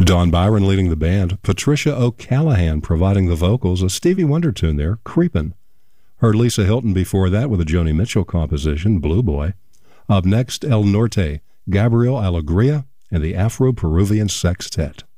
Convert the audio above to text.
Don Byron leading the band, Patricia O'Callaghan providing the vocals, a Stevie Wonder tune there, Creepin'. Heard Lisa Hilton before that with a Joni Mitchell composition, Blue Boy. Up next, El Norte, Gabriel Alegría and the Afro-Peruvian Sextet.